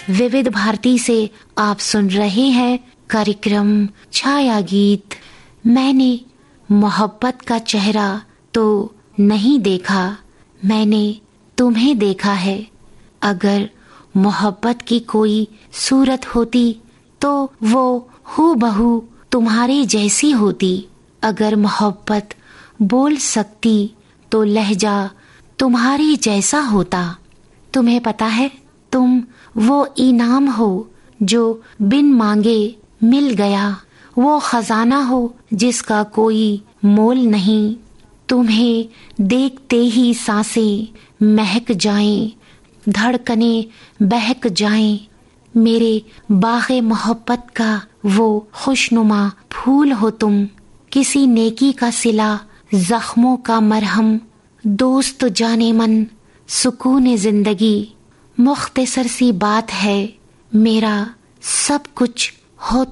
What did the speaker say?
विविध भारती से आप सुन रहे हैं कार्यक्रम छाया गीत। मैंने मोहब्बत का चेहरा तो नहीं देखा, मैंने तुम्हें देखा है। अगर मोहब्बत की कोई सूरत होती तो वो हूबहू तुम्हारी जैसी होती। अगर मोहब्बत बोल सकती तो लहजा तुम्हारी जैसा होता। तुम्हें पता है, तुम वो इनाम हो जो बिन मांगे मिल गया, वो खजाना हो जिसका कोई मोल नहीं। तुम्हें देखते ही सांसें महक जाएं, धड़कनें बहक जाएं। मेरे बाग़े मोहब्बत का वो खुशनुमा फूल हो तुम। किसी नेकी का सिला, जख्मों का मरहम, दोस्त जाने मन, सुकून जिंदगी। मुख्तसर सी बात है, मेरा सब कुछ हो